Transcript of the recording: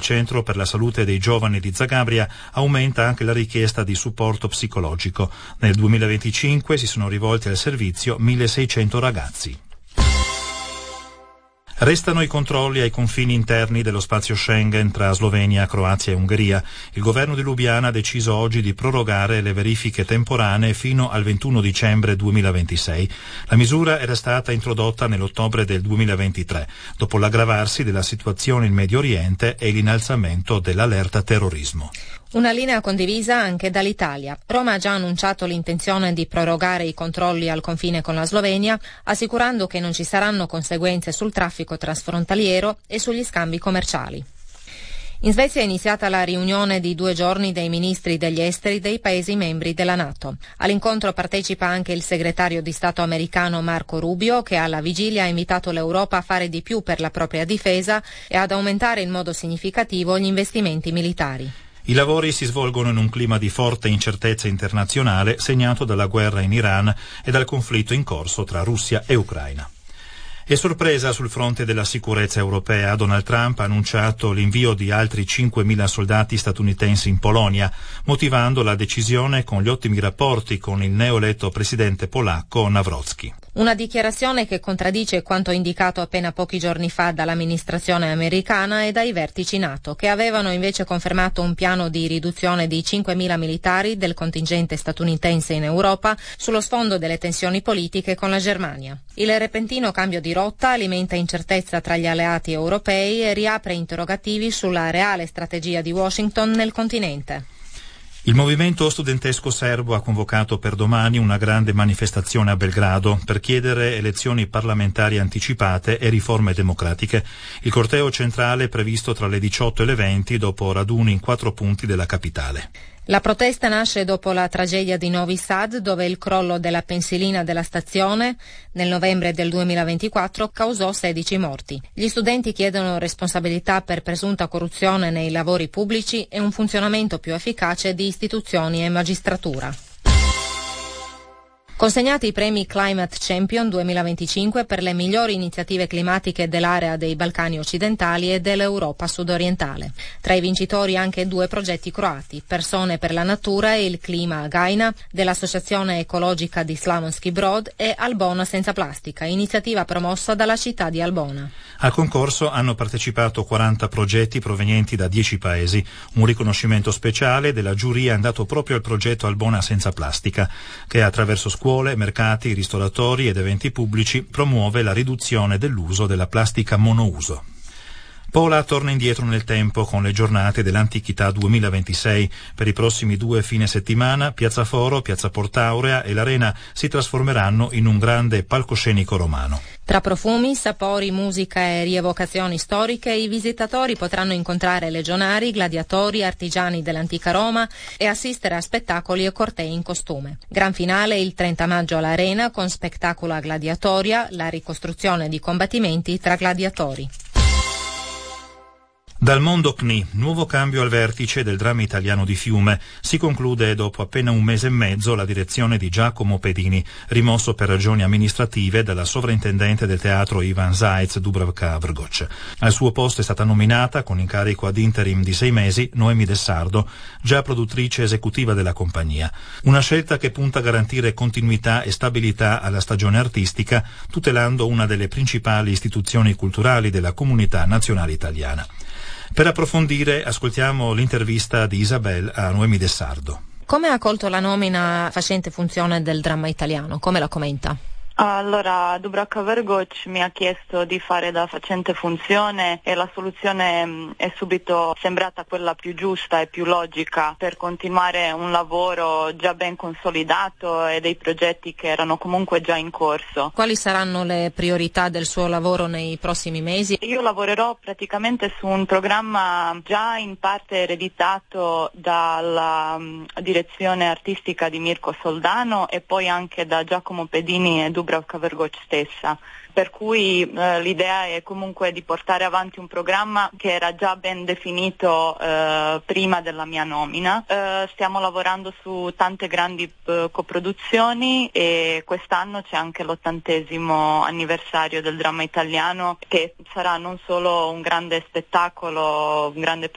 Centro per la Salute dei Giovani di Zagabria aumenta anche la richiesta di supporto psicologico. Nel 2025 si sono rivolti al servizio 1.600 ragazzi. Restano i controlli ai confini interni dello spazio Schengen tra Slovenia, Croazia e Ungheria. Il governo di Lubiana ha deciso oggi di prorogare le verifiche temporanee fino al 21 dicembre 2026. La misura era stata introdotta nell'ottobre del 2023, dopo l'aggravarsi della situazione in Medio Oriente e l'innalzamento dell'allerta terrorismo. Una linea condivisa anche dall'Italia. Roma ha già annunciato l'intenzione di prorogare i controlli al confine con la Slovenia, assicurando che non ci saranno conseguenze sul traffico transfrontaliero e sugli scambi commerciali. In Svezia è iniziata la riunione di 2 giorni dei ministri degli esteri dei Paesi membri della NATO. All'incontro partecipa anche il segretario di Stato americano Marco Rubio, che alla vigilia ha invitato l'Europa a fare di più per la propria difesa e ad aumentare in modo significativo gli investimenti militari. I lavori si svolgono in un clima di forte incertezza internazionale segnato dalla guerra in Iran e dal conflitto in corso tra Russia e Ucraina. E sorpresa sul fronte della sicurezza europea, Donald Trump ha annunciato l'invio di altri 5.000 soldati statunitensi in Polonia, motivando la decisione con gli ottimi rapporti con il neoeletto presidente polacco Nawrocki. Una dichiarazione che contraddice quanto indicato appena pochi giorni fa dall'amministrazione americana e dai vertici NATO, che avevano invece confermato un piano di riduzione di 5.000 militari del contingente statunitense in Europa sullo sfondo delle tensioni politiche con la Germania. Il repentino cambio di rotta alimenta incertezza tra gli alleati europei e riapre interrogativi sulla reale strategia di Washington nel continente. Il movimento studentesco serbo ha convocato per domani una grande manifestazione a Belgrado per chiedere elezioni parlamentari anticipate e riforme democratiche. Il corteo centrale è previsto tra le 18 e le 20 dopo raduni in 4 punti della capitale. La protesta nasce dopo la tragedia di Novi Sad, dove il crollo della pensilina della stazione nel novembre del 2024 causò 16 morti. Gli studenti chiedono responsabilità per presunta corruzione nei lavori pubblici e un funzionamento più efficace di istituzioni e magistratura. Consegnati i premi Climate Champion 2025 per le migliori iniziative climatiche dell'area dei Balcani occidentali e dell'Europa sudorientale. Tra i vincitori anche 2 progetti croati, Persone per la natura e il clima a Gaina, dell'Associazione Ecologica di Slavonski Brod, e Albona senza plastica, iniziativa promossa dalla città di Albona. Al concorso hanno partecipato 40 progetti provenienti da 10 paesi. Un riconoscimento speciale della giuria è andato proprio al progetto Albona senza plastica, che attraverso scuole, mercati, ristoratori ed eventi pubblici promuove la riduzione dell'uso della plastica monouso. Pola torna indietro nel tempo con le giornate dell'Antichità 2026. Per i prossimi 2 fine settimana, Piazza Foro, Piazza Portaurea e l'Arena si trasformeranno in un grande palcoscenico romano. Tra profumi, sapori, musica e rievocazioni storiche, i visitatori potranno incontrare legionari, gladiatori, artigiani dell'antica Roma e assistere a spettacoli e cortei in costume. Gran finale il 30 maggio all'Arena con spettacolo a gladiatoria, la ricostruzione di combattimenti tra gladiatori. Dal mondo CNI, nuovo cambio al vertice del dramma italiano di Fiume. Si conclude dopo appena 1 mese e mezzo la direzione di Giacomo Pedini, rimosso per ragioni amministrative dalla sovrintendente del teatro Ivan Zajc Dubravka Vrgoc. Al suo posto è stata nominata, con incarico ad interim di 6 mesi, Noemi De Sardo, già produttrice esecutiva della compagnia. Una scelta che punta a garantire continuità e stabilità alla stagione artistica, tutelando una delle principali istituzioni culturali della comunità nazionale italiana. Per approfondire ascoltiamo l'intervista di Isabel a Noemi De Sardo. Come ha accolto la nomina facente funzione del dramma italiano? Come la commenta? Allora, Dubravka Vrgoc mi ha chiesto di fare da facente funzione e la soluzione è subito sembrata quella più giusta e più logica per continuare un lavoro già ben consolidato e dei progetti che erano comunque già in corso. Quali saranno le priorità del suo lavoro nei prossimi mesi? Io lavorerò praticamente su un programma già in parte ereditato dalla direzione artistica di Mirko Soldano e poi anche da Giacomo Pedini e Dubravka Vrgoc stessa, per cui l'idea è comunque di portare avanti un programma che era già ben definito prima della mia nomina. Stiamo lavorando su tante grandi coproduzioni e quest'anno c'è anche l'80° anniversario del dramma italiano, che sarà non solo un grande spettacolo, un grande